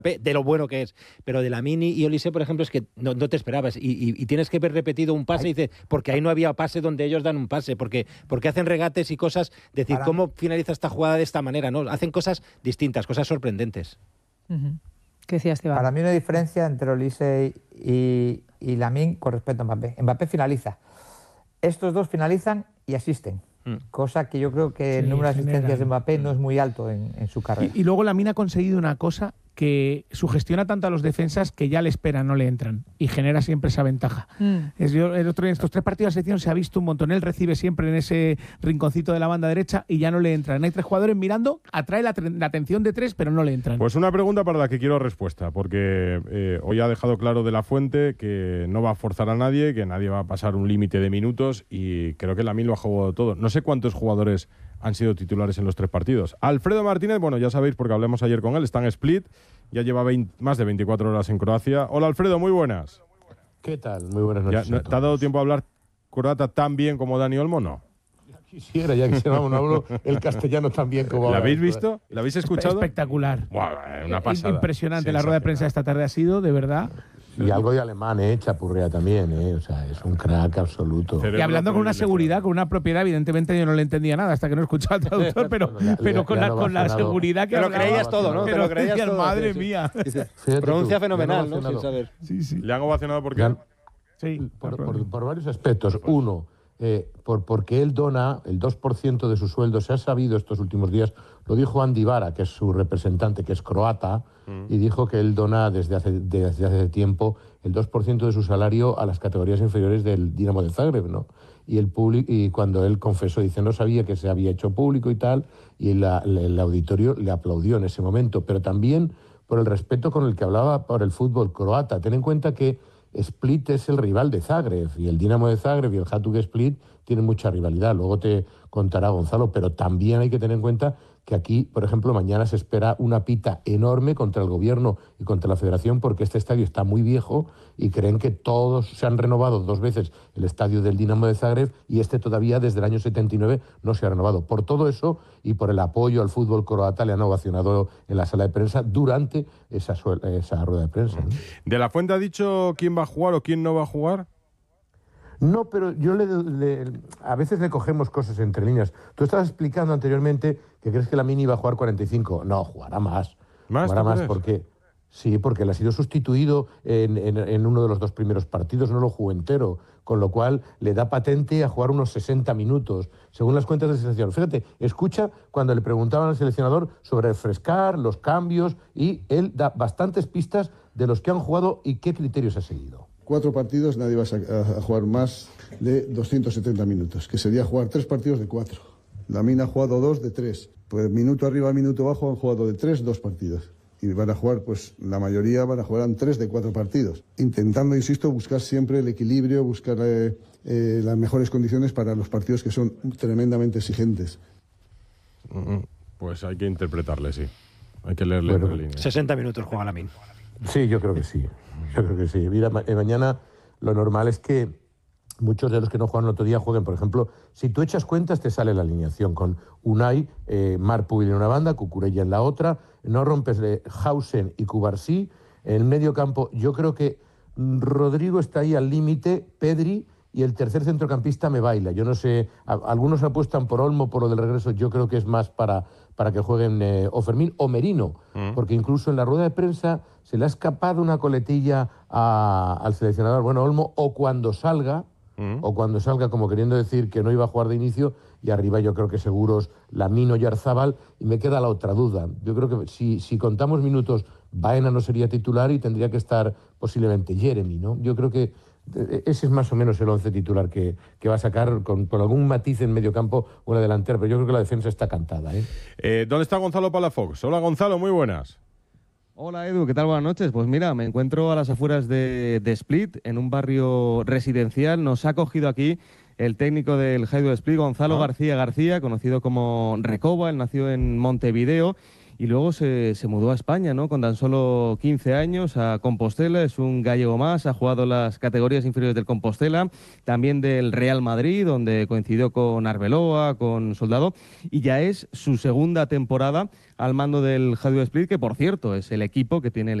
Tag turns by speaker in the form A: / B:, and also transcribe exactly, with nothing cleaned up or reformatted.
A: de lo bueno que es, pero de Lamine y Olise, por ejemplo, es que no, no te esperabas y, y, y tienes que ver repetido un pase y dices, porque ahí no había pase donde ellos dan un pase, porque, porque hacen regates y cosas, decir, Para... ¿cómo finaliza esta jugada de esta manera? ¿No? Hacen cosas distintas, cosas sorprendentes.
B: Uh-huh. ¿Qué decías, Esteban?
C: Para mí una diferencia entre Olise y, y Lamine con respecto a Mbappé. Mbappé finaliza. Estos dos finalizan y asisten. Mm. Cosa que yo creo que sí, el número de asistencias de Mbappé no es muy alto en, en su carrera.
D: Y, y luego Lamine ha conseguido una cosa que sugestiona tanto a los defensas que ya le esperan, no le entran, y genera siempre esa ventaja. Mm. Es, yo, el otro día en estos tres partidos de selección se ha visto un montón. Él recibe siempre en ese rinconcito de la banda derecha y ya no le entran. Hay tres jugadores mirando, atrae la, la atención de tres, pero no le entran.
E: Pues una pregunta para la que quiero respuesta, porque eh, hoy ha dejado claro De la Fuente que no va a forzar a nadie, que nadie va a pasar un límite de minutos, y creo que Lamine lo ha jugado todo. No sé cuántos jugadores han sido titulares en los tres partidos. Alfredo Martínez, bueno, ya sabéis porque hablamos ayer con él, está en Split, ya lleva veinte, más de veinticuatro horas en Croacia. Hola Alfredo, muy buenas.
F: ¿Qué tal? Muy buenas noches.
E: Ya, ¿te ha dado tiempo a hablar croata tan bien como Dani Olmo, no?
F: Quisiera, ya quisiera, no hablo el castellano tan bien como
E: ¿La habéis visto? ¿La habéis escuchado?
D: Espectacular.
E: Buah, una pasada.
D: Impresionante. La rueda de prensa de esta tarde ha sido, de verdad.
F: Y algo de alemán, ¿eh? Chapurrea también, ¿eh? O sea, es un crack absoluto.
D: Y hablando con una seguridad, con una propiedad, evidentemente yo no le entendía nada hasta que no escuchaba al traductor, pero, bueno, pero le, con, la, no con la seguridad que
A: Te lo creías todo, ¿no?
D: Pero
A: Te lo creías
D: decías,
A: todo.
D: madre mía.
A: Pronuncia tú, fenomenal, ¿no? Sin saber.
E: Sí, sí. ¿Le han ovacionado por qué?
F: Han, sí. Por, por, por varios aspectos. Uno, eh, por, porque él dona el dos por ciento de su sueldo. Se ha sabido estos últimos días, lo dijo Andy Vara, que es su representante, que es croata, mm. y dijo que él dona desde hace, desde hace tiempo el dos por ciento de su salario a las categorías inferiores del Dinamo de Zagreb, ¿no? Y, el public, y cuando él confesó, dice, no sabía que se había hecho público y tal, y la, la, el auditorio le aplaudió en ese momento, pero también por el respeto con el que hablaba por el fútbol croata. Ten en cuenta que Split es el rival de Zagreb, y el Dinamo de Zagreb y el Hajduk Split tienen mucha rivalidad, luego te contará Gonzalo, pero también hay que tener en cuenta que aquí, por ejemplo, mañana se espera una pita enorme contra el gobierno y contra la federación, porque este estadio está muy viejo y creen que todos se han renovado dos veces el estadio del Dinamo de Zagreb y este todavía desde el año setenta y nueve no se ha renovado. Por todo eso y por el apoyo al fútbol croata le han ovacionado en la sala de prensa durante esa, esa rueda de prensa, ¿no?
E: ¿De la Fuente ha dicho quién va a jugar o quién no va a jugar?
F: No, pero yo le, le, a veces le cogemos cosas entre líneas. Tú estabas explicando anteriormente que crees que Lamine iba a jugar cuarenta y cinco. No, jugará más.
E: ¿Más?
F: Jugará más porque... Sí, porque él ha sido sustituido en, en, en uno de los dos primeros partidos, no lo jugó entero, con lo cual le da patente a jugar unos sesenta minutos, según las cuentas del seleccionador. Fíjate, escucha cuando le preguntaban al seleccionador sobre refrescar, los cambios, y él da bastantes pistas de los que han jugado y qué criterios ha seguido.
G: Cuatro partidos, nadie va a, a jugar más de doscientos setenta minutos, que sería jugar tres partidos de cuatro. Lamine ha jugado dos de tres. Pues minuto arriba, minuto abajo han jugado de tres, dos partidos. Y van a jugar, pues la mayoría van a jugar en tres de cuatro partidos. Intentando, insisto, buscar siempre el equilibrio, buscar eh, eh, las mejores condiciones para los partidos que son tremendamente exigentes.
E: Pues hay que interpretarle, sí. Hay que leerle
A: bueno,
E: entre líneas.
A: sesenta minutos juega Lamine.
F: Sí, yo creo que sí. Yo creo que sí. Mira, mañana lo normal es que muchos de los que no juegan el otro día jueguen. Por ejemplo, si tú echas cuentas, te sale la alineación con Unai, eh, Marpuil en una banda, Cucurella en la otra, no rompes de Hausen y Cubarsí. En el medio campo, yo creo que Rodrigo está ahí al límite, Pedri, y el tercer centrocampista me baila. Yo no sé, a, algunos apuestan por Olmo, por lo del regreso, yo creo que es más para, para que jueguen eh, o Fermín o Merino, mm. porque incluso en la rueda de prensa se le ha escapado una coletilla a, al seleccionador, bueno, Olmo, o cuando salga, mm. o cuando salga como queriendo decir que no iba a jugar de inicio, y arriba yo creo que seguros Lamine o Yarzábal, y me queda la otra duda. Yo creo que si, si contamos minutos, Baena no sería titular y tendría que estar posiblemente Jeremy, ¿no? Yo creo que ese es más o menos el once titular que, que va a sacar con, con algún matiz en medio campo o en la delantera, pero yo creo que la defensa está cantada, ¿eh?
E: Eh, ¿Dónde está Gonzalo Palafox? Hola Gonzalo, muy buenas.
H: Hola Edu, ¿qué tal? Buenas noches. Pues mira, me encuentro a las afueras de, de Split, en un barrio residencial. Nos ha acogido aquí el técnico del Hajduk Split, Gonzalo ah. García García, conocido como Recoba. Él nació en Montevideo y luego se, se mudó a España, ¿no? Con tan solo quince años a Compostela, es un gallego más, ha jugado las categorías inferiores del Compostela, también del Real Madrid, donde coincidió con Arbeloa, con Soldado, y ya es su segunda temporada al mando del Hajduk Split, que por cierto es el equipo que tiene el